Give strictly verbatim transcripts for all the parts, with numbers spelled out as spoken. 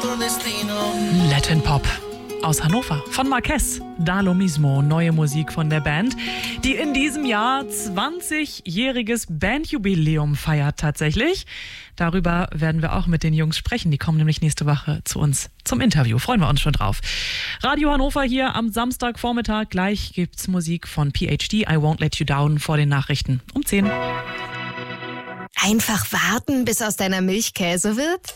Latin Pop aus Hannover von Marquez, Da lo mismo, neue Musik von der Band, die in diesem Jahr zwanzigjähriges Bandjubiläum feiert tatsächlich. Darüber werden wir auch mit den Jungs sprechen. Die kommen nämlich nächste Woche zu uns zum Interview. Freuen wir uns schon drauf. Radio Hannover hier am Samstagvormittag. Gleich gibt's Musik von P H D, I Won't Let You Down, vor den Nachrichten um zehn. Einfach warten, bis aus deiner Milch Käse wird?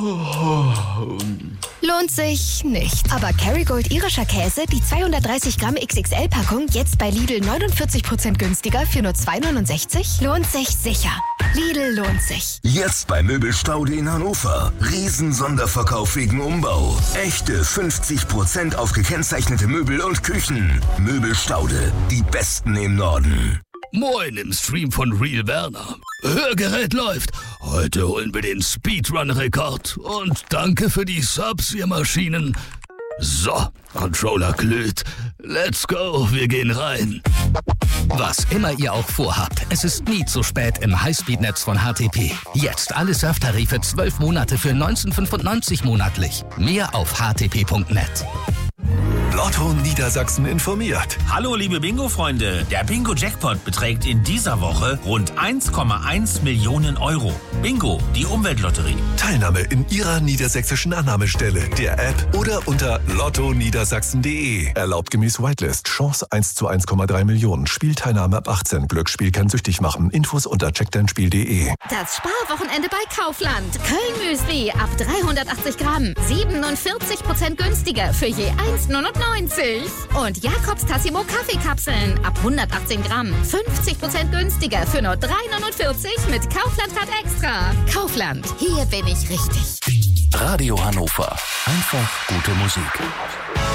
Lohnt sich nicht. Aber Kerrygold irischer Käse, die zweihundertdreißig Gramm X X L-Packung, jetzt bei Lidl neunundvierzig Prozent günstiger für nur zwei neunundsechzig, lohnt sich sicher. Lidl lohnt sich. Jetzt bei Möbelstaude in Hannover. Riesen-Sonderverkauf wegen Umbau. Echte fünfzig Prozent auf gekennzeichnete Möbel und Küchen. Möbelstaude, die besten im Norden. Moin im Stream von Real Werner. Hörgerät läuft. Heute holen wir den Speedrun-Rekord. Und danke für die Subs, ihr Maschinen. So, Controller glüht. Let's go, wir gehen rein. Was immer ihr auch vorhabt, es ist nie zu spät im Highspeed-Netz von H T P. Jetzt alle Surftarife zwölf Monate für neunzehn fünfundneunzig monatlich. Mehr auf h t p punkt net. Lotto Niedersachsen informiert. Hallo liebe Bingo-Freunde, der Bingo-Jackpot beträgt in dieser Woche rund eins Komma eins Millionen Euro. Bingo, die Umweltlotterie. Teilnahme in Ihrer niedersächsischen Annahmestelle, der App oder unter lotto niedersachsen punkt de. Erlaubt gemäß Whitelist. Chance eins zu eins Komma drei Millionen. Spielteilnahme ab achtzehn. Glücksspiel kann süchtig machen. Infos unter check dein spiel punkt de. Das Sparwochenende bei Kaufland. Köln-Müsli ab dreihundertachtzig Gramm. siebenundvierzig Prozent günstiger für je eins Komma neunundneunzig. Und Jakobs Tassimo Kaffeekapseln ab hundertachtzehn Gramm. fünfzig Prozent günstiger für nur drei neunundvierzig mit Kaufland-Card extra. Kaufland, hier bin ich richtig. Radio Hannover. Einfach gute Musik.